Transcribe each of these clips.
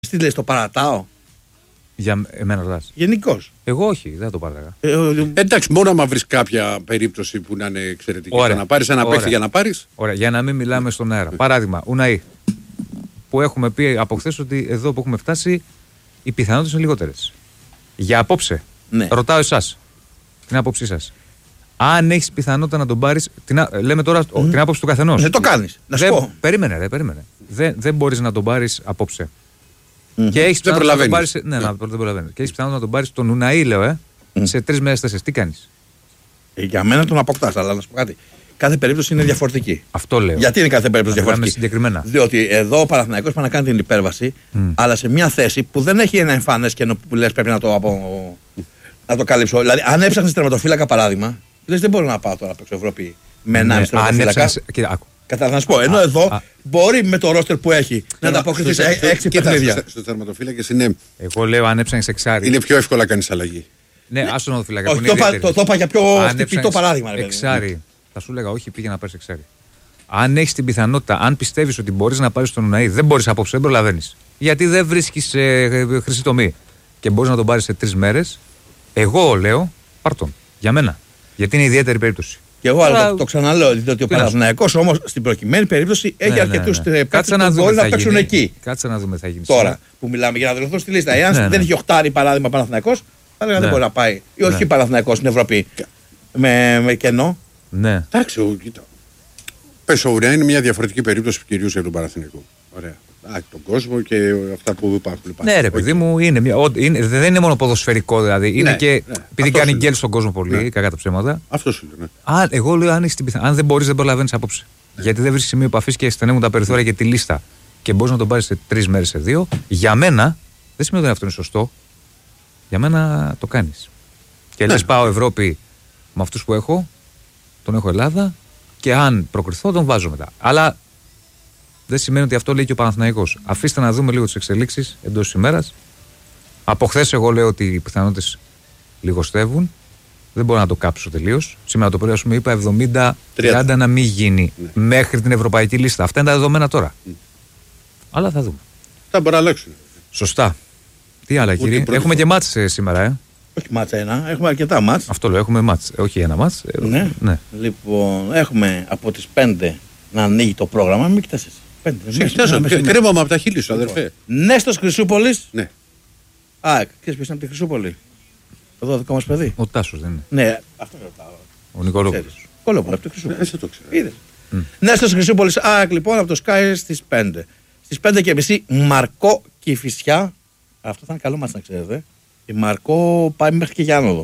Τι λες, το παρατάω. Για εμένα ρωτάς. Γενικώς. Εγώ όχι, δεν το πάραγα. Εντάξει, μόνο άμα βρεις κάποια περίπτωση που να είναι εξαιρετική. Για να πάρεις ένα παίχτη για να πάρεις. Ωραία, για να μην μιλάμε στον αέρα. Παράδειγμα, Ουναΐ. Που έχουμε πει από χθες ότι εδώ που έχουμε φτάσει οι πιθανότητες είναι λιγότερες. Για απόψε. Ναι. Ρωτάω εσάς. Την άποψή σας. Αν έχεις πιθανότητα να τον πάρεις. Λέμε τώρα την άποψη του καθενός. Δεν το κάνεις. Να σου πω. Περίμενε. Δεν μπορείς να τον πάρεις απόψε. Και έχεις δεν προλαβαίνεις. Δεν προλαβαίνεις. Και έχεις πιθανότητα να τον πάρεις τον Ουναΐ, λέω, σε 3 μέρες, 4. Τι κάνεις? Για μένα τον αποκτάς, αλλά να σου πω κάτι. Κάθε περίπτωση είναι διαφορετική. Αυτό λέω. Γιατί είναι κάθε περίπτωση διαφορετική? Συγκεκριμένα. Διότι εδώ ο Παναθηναϊκός πάει να κάνει την υπέρβαση, αλλά σε μια θέση που δεν έχει ένα εμφανές κενό που λες πρέπει να το καλύψω. Δηλαδή, αν έψαχνες τερματοφύλακα παράδειγμα, λες δεν μπορώ να πάω τώρα από Ευρώπη με 1,5 τερματοφύλακα. Κατάλαβα να σου πω. Ενώ εδώ μπορεί με το ρόστερ που έχει να ανταποκριθεί σε 6 παιχνίδια. Στους τερματοφύλακες είναι. Εγώ λέω αν έψαχνες εξάρι. Είναι πιο εύκολα να κάνεις αλλαγή. Ναι, άσο τερματοφύλακα. Όχι, το είπα για πιο χτυπητό παράδειγμα. Εξάρι. Θα σου έλεγα όχι, πήγε να πάρεις εξάρι. Αν έχεις την πιθανότητα, αν πιστεύεις ότι μπορείς να πάρεις τον Ουναΐ, δεν μπορείς απόψε, δεν προλαβαίνεις. Γιατί δεν βρίσκεις χρυσή τομή και μπορείς να τον πάρεις σε 3 μέρες, εγώ λέω πάρ' τον. Για μένα. Γιατί είναι ιδιαίτερη περίπτωση. Και εγώ αλλά το ξαναλέω, διότι ο Παναθηναϊκός όμως στην προκειμένη περίπτωση έχει αρκετούς παίκτες που μπορεί να παίξουν εκεί. Κάτσε να δούμε τι θα γίνει. Τώρα που μιλάμε για να δηλωθώ στη λίστα. Εάν δεν έχει οχτάρι παράδειγμα Παναθηναϊκός, θα λέγαμε δεν μπορεί να πάει. Ή όχι Παναθηναϊκός στην Ευρώπη με κενό. Ναι. Εντάξει, κοίτα. Πες ο Ουρέα είναι μια διαφορετική περίπτωση κυρίως για τον Παναθηναϊκό. Ωραία. Τον κόσμο και αυτά που υπάρχουν. Ναι, ρε παιδί μου, δεν είναι μόνο ποδοσφαιρικό δηλαδή. Είναι και επειδή κάνει γκέλ στον κόσμο πολύ, κακά τα ψέματα. Αυτό σου λέω. Εγώ λέω αν δεν μπορείς, δεν προλαβαίνεις απόψε. Γιατί δεν βρίσκεις σημείο επαφής και στενεύουν τα περιθώρια και τη λίστα. Και μπορείς να τον πάρεις σε 3 μέρες, σε 2. Για μένα, δεν σημαίνει ότι αυτό είναι σωστό. Για μένα το κάνεις. Και λες πάω Ευρώπη με αυτούς που έχω, τον έχω Ελλάδα και αν προκριθώ τον βάζω μετά. Αλλά δεν σημαίνει ότι αυτό λέει και ο Παναθηναϊκός. Αφήστε να δούμε λίγο τις εξελίξεις εντός της ημέρας. Από χθες εγώ λέω ότι οι πιθανότητες λιγοστεύουν. Δεν μπορώ να το κάψω τελείως. Σήμερα το πρωί, ας πούμε, είπα 70-30 να μην γίνει μέχρι την ευρωπαϊκή λίστα. Αυτά είναι τα δεδομένα τώρα. Αλλά θα δούμε. Θα μπορεί να αλλάξουν. Σωστά. Τι άλλα, κύριε? Έχουμε και μάτς σήμερα, Όχι μάτς ένα, έχουμε αρκετά μάτς. Αυτό λέω, έχουμε μάτς. Όχι ένα μάτς. Ναι. Λοιπόν, έχουμε από τις 5 να ανοίγει το πρόγραμμα. Μην κοιτάς εσύ. Κρέμαμε από τα χείλη σου, αδερφέ. Νέστος Χρυσούπολης. Ναι. Ξέρεις ποιος είναι από τη Χρυσούπολη? Το δικό μας παιδί. Ο Τάσος δεν είναι? Ναι, αυτό ρωτάω. Ο Νικολόπουλος. Νικολόπουλος από τη Χρυσούπολη. Εσύ το ξέρω. Νέστος Χρυσούπολης. Λοιπόν, από το Sky στις 5. Στις 5:30 Μαρκό Κηφισιά. Αυτό θα είναι καλό μας να ξέρετε. Η Μαρκό πάει μέχρι και για άνοδο.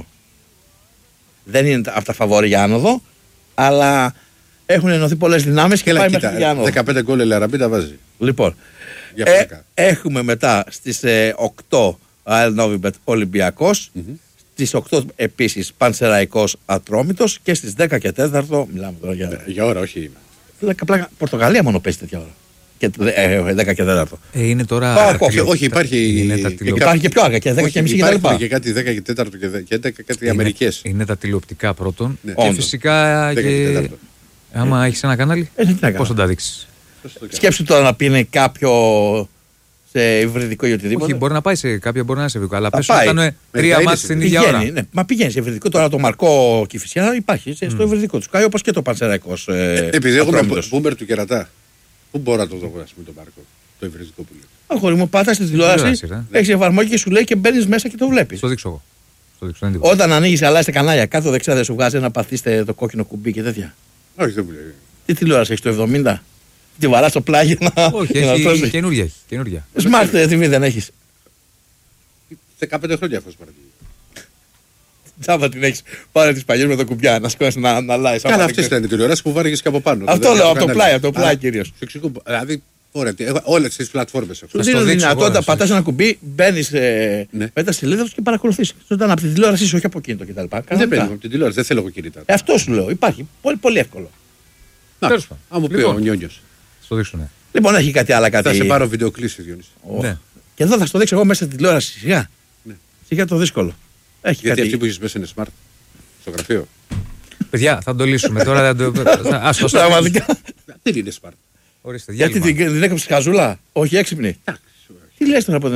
Δεν είναι από τα φαβόρη για άνοδο, αλλά έχουν ενωθεί πολλές δυνάμεις και πάει μέχρι για άνοδο. 15 γκολ Ελαραμπή τα βάζει. Λοιπόν, έχουμε μετά στις 8 ΑΕΛ Νόβιμπετ Ολυμπιακός, στις 8 επίσης Πανσεραϊκός Ατρόμητος και στις 10 και 4, μιλάμε τώρα για ώρα, όχι. Πορτογαλία μόνο παίζει τέτοια ώρα. Και 10 και 4. Είναι τώρα. Όχι, υπάρχει. Υπάρχει και πιο αργά και 10 και μισή κτλ. Υπάρχει και κάτι 10 και 4 και 11 κάτι Αμερικές. Είναι τα τηλεοπτικά πρώτον. Και φυσικά. Άμα έχεις ένα κανάλι, πώς θα τα δείξεις? Σκέψου τώρα να πει κάποιο σε υβριδικό ή οτιδήποτε. Όχι, μπορεί να πάει σε κάποια, μπορεί να είναι σε υβριδικό. Αλλά πες ότι ήταν 3 μάτς την ίδια ώρα. Μα πηγαίνει σε υβριδικό. Τώρα το Μαρκό Κηφισιά υπάρχει στο υβριδικό του Sky, όπως και το Πανσεραϊκός. Επειδή έχουμε μπούμπερ του κερατά. Πού μπορώ να το δω με τον Μάρκο, το υβριδικό που λέει? Αγόρι μου, πάτα στη τηλεόραση, έχεις εφαρμογή και σου λέει και μπαίνεις μέσα και το βλέπεις. Το δείξω εγώ. Όταν ανοίγεις, αλλάζεις κανάλια, κάτω δεξιά δεν σου βγάζει να πατήσετε το κόκκινο κουμπί και τέτοια? Όχι, δεν μου λέει. Τι τηλεόραση έχεις, το 70? Τη βαράς στο πλάγι να. Όχι, έχει καινούργια. Smart TV δεν έχεις? 15 χρόνια έχω Smart TV. Τσάβα την έχεις. Πάρε τις παλιές με το κουμπιά να σκόσεις να αλλάζεις. Καλά, αυτές ήταν οι τηλεοράσεις που βάρεγες και από πάνω. Αυτό λέω, από το πλάι κυρίως. Δηλαδή, ωραία, όλες τις πλατφόρμες. Σου δίνει δυνατότητα, πατάς ένα κουμπί, μπαίνεις μετά στη σελίδα και παρακολουθείς. Όταν από τη τηλεόραση είσαι, όχι από κινητό κτλ. Δεν παίρνω από την τηλεόραση, δεν θέλω εγώ κινητά. Αυτό σου λέω, υπάρχει. Πολύ εύκολο. Αν μου πει ο Νιόνιος. Στο δείξω, ναι. Λοιπόν, έχει κάτι άλλο. Θα σε πάρω βιντεοκλήση, Διονύση. Και εδώ θα στο δείξω εγώ μέσα στη τηλεόραση. Σιγά. Σιγά το δύσκολο. Γιατί αυτή που έχεις μέσα είναι smart. Στο γραφείο. Παιδιά, θα το λύσουμε τώρα. Πραγματικά. Δεν είναι smart. Ορίστε, γιατί την έκοψε χαζούλα? Όχι, έξυπνη. Τι λες τώρα από